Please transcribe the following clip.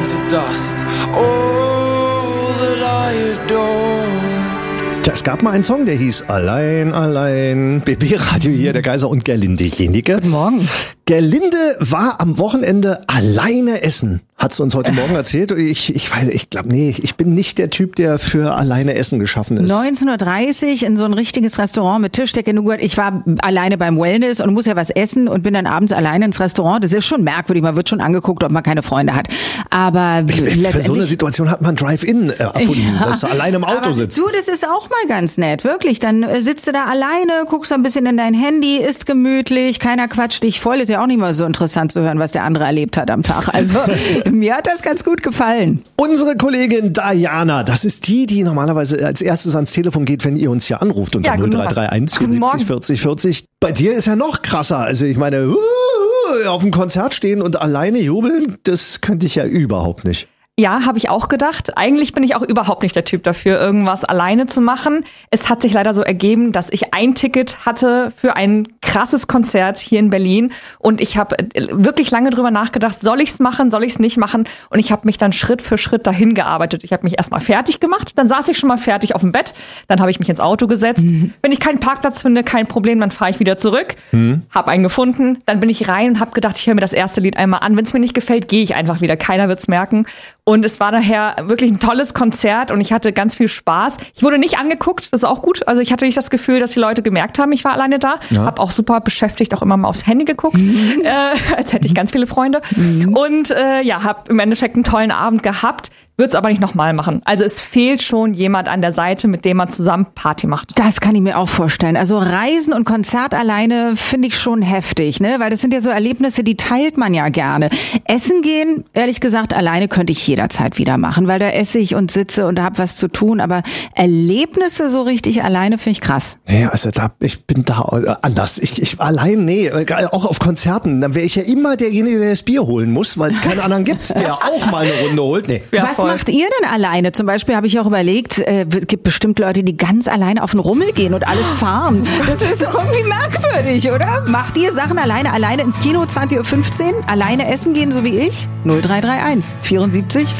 to dust. All that I adore. Tja, es gab mal einen Song, der hieß Allein, allein. BB-Radio hier, der Geiser und Gerlinde Jenike. Guten Morgen. Gerlinde war am Wochenende alleine essen. Hat sie uns heute Morgen erzählt. Ich glaube, ich bin nicht der Typ, der für alleine Essen geschaffen ist. 19:30 Uhr in so ein richtiges Restaurant mit Tischdecke. Ich war alleine beim Wellness und muss ja was essen und bin dann abends alleine ins Restaurant. Das ist schon merkwürdig. Man wird schon angeguckt, ob man keine Freunde hat. Aber für so eine Situation hat man Drive-In erfunden, dass du alleine im Auto sitzt. Du, das ist auch mal ganz nett, wirklich. Dann sitzt du da alleine, guckst ein bisschen in dein Handy, isst gemütlich, keiner quatscht dich voll. Ist ja auch nicht mal so interessant zu hören, was der andere erlebt hat am Tag. Also mir hat das ganz gut gefallen. Unsere Kollegin Diana, das ist die normalerweise als erstes ans Telefon geht, wenn ihr uns hier anruft unter 0331 74 40 40. Bei dir ist ja noch krasser. Also ich meine, auf dem Konzert stehen und alleine jubeln, das könnte ich ja überhaupt nicht. Ja, habe ich auch gedacht. Eigentlich bin ich auch überhaupt nicht der Typ dafür, irgendwas alleine zu machen. Es hat sich leider so ergeben, dass ich ein Ticket hatte für ein krasses Konzert hier in Berlin. Und ich habe wirklich lange drüber nachgedacht, soll ich's machen, soll ich's nicht machen? Und ich habe mich dann Schritt für Schritt dahin gearbeitet. Ich habe mich erstmal fertig gemacht, dann saß ich schon mal fertig auf dem Bett, dann habe ich mich ins Auto gesetzt. Wenn ich keinen Parkplatz finde, kein Problem, dann fahre ich wieder zurück. Habe einen gefunden, dann bin ich rein und habe gedacht, ich höre mir das erste Lied einmal an. Wenn es mir nicht gefällt, gehe ich einfach wieder. Keiner wird's merken. Und es war daher wirklich ein tolles Konzert und ich hatte ganz viel Spaß. Ich wurde nicht angeguckt, das ist auch gut. Also ich hatte nicht das Gefühl, dass die Leute gemerkt haben, ich war alleine da. Ja. Hab auch super beschäftigt, auch immer mal aufs Handy geguckt, als hätte ich ganz viele Freunde. Und habe im Endeffekt einen tollen Abend gehabt. Würde es aber nicht nochmal machen. Also es fehlt schon jemand an der Seite, mit dem man zusammen Party macht. Das kann ich mir auch vorstellen. Also Reisen und Konzert alleine finde ich schon heftig, ne? Weil das sind ja so Erlebnisse, die teilt man ja gerne. Essen gehen, ehrlich gesagt, alleine könnte ich jederzeit wieder machen, weil da esse ich und sitze und habe was zu tun. Aber Erlebnisse so richtig alleine finde ich krass. Nee, also ich bin da anders. Ich allein, auch auf Konzerten, dann wäre ich ja immer derjenige, der das Bier holen muss, weil es keinen anderen gibt, der auch mal eine Runde holt. Nee. Ja, was macht ihr denn alleine? Zum Beispiel habe ich auch überlegt, es gibt bestimmt Leute, die ganz alleine auf den Rummel gehen und alles farmen. Das ist doch irgendwie merkwürdig, oder? Macht ihr Sachen alleine ins Kino 20:15 Uhr? Alleine essen gehen, so wie ich? 0331 74